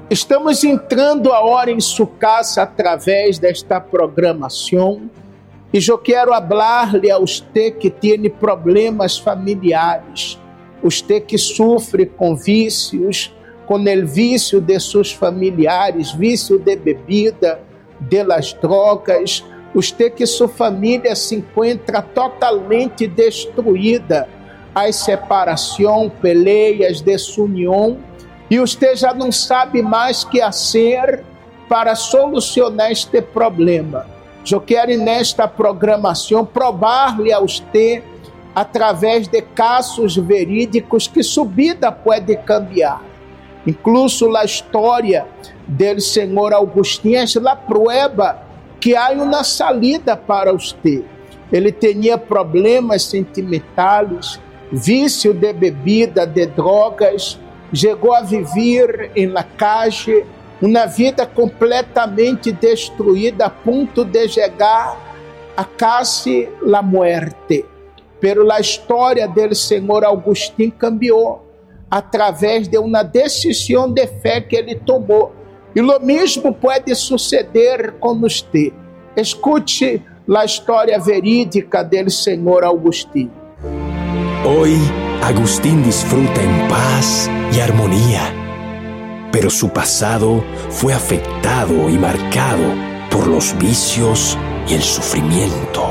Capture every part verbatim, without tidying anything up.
Estamos entrando agora em sua casa através desta programação e eu quero falar-lhe a você que tem problemas familiares, você que sofre com vícios, com o vício de seus familiares, vício de bebida, de las drogas, você que sua família se encontra totalmente destruída, a separação, peleias, desunião, e você já não sabe mais o que fazer para solucionar este problema. Eu quero nesta programação provar-lhe a você, através de casos verídicos, que sua vida pode cambiar. Incluso a história do Senhor Agostinho é a prova que há uma salida para você. Ele tinha problemas sentimentais, vício de bebida, de drogas, chegou a viver em la calle, uma vida completamente destruída a ponto de chegar a casi la muerte. Pero a história do Senhor Agostinho cambiou através de uma decisão de fé que ele tomou. E o mesmo pode suceder com você. Escute a história verídica do Senhor Agostinho. Hoy Agustín disfruta en paz y armonía, pero su pasado fue afectado y marcado por los vicios y el sufrimiento.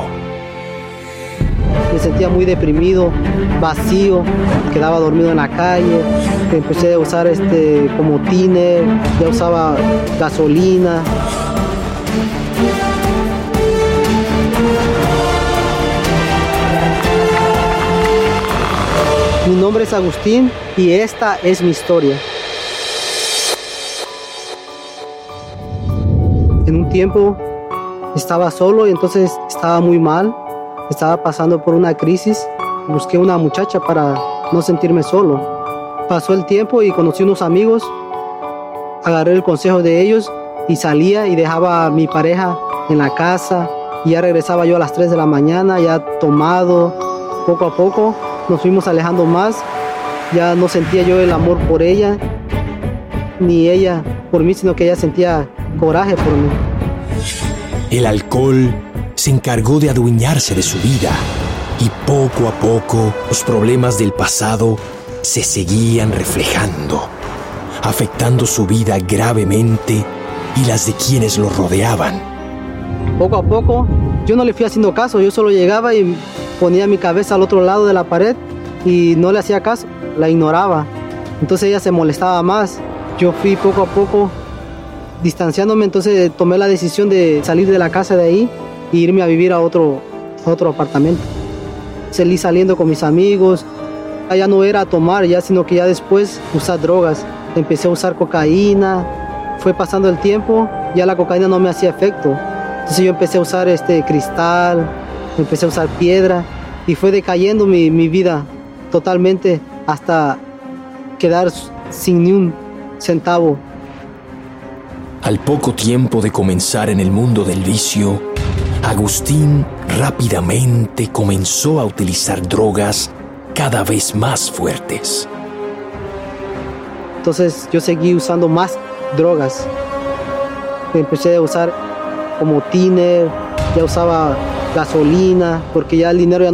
Me sentía muy deprimido, vacío, quedaba dormido en la calle, empecé a usar este como tiner, ya usaba gasolina. Mi nombre es Agustín y esta es mi historia. En un tiempo estaba solo y entonces estaba muy mal, estaba pasando por una crisis. Busqué una muchacha para no sentirme solo. Pasó el tiempo y conocí unos amigos, agarré el consejo de ellos y salía y dejaba a mi pareja en la casa y ya regresaba yo a las tres de la mañana, ya tomado. Poco a poco nos fuimos alejando más, ya no sentía yo el amor por ella, ni ella por mí, sino que ella sentía coraje por mí. El alcohol se encargó de adueñarse de su vida y poco a poco los problemas del pasado se seguían reflejando, afectando su vida gravemente y las de quienes lo rodeaban. Poco a poco yo no le fui haciendo caso, yo solo llegaba y ponía mi cabeza al otro lado de la pared y no le hacía caso, la ignoraba. Entonces ella se molestaba más. Yo fui poco a poco distanciándome, entonces tomé la decisión de salir de la casa de ahí e irme a vivir a otro, a otro apartamento. Salí saliendo con mis amigos, ya no era tomar ya, sino que ya después usar drogas. Empecé a usar cocaína, fue pasando el tiempo, ya la cocaína no me hacía efecto. Entonces yo empecé a usar este cristal, empecé a usar piedra y fue decayendo mi, mi vida totalmente hasta quedar sin ni un centavo. Al poco tiempo de comenzar en el mundo del vicio, Agustín rápidamente comenzó a utilizar drogas cada vez más fuertes. Entonces yo seguí usando más drogas. Empecé a usar como tiner, ya usaba gasolina, porque ya el dinero ya